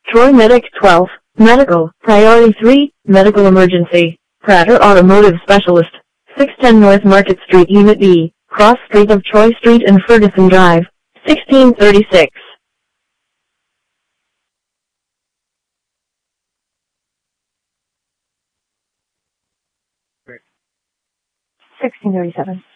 Troy Medic 12. Medical. Priority 3. Medical emergency. Prater Automotive Specialist. 610 North Market Street Unit B. Cross Street of Troy Street and Ferguson Drive. 1636. 1637.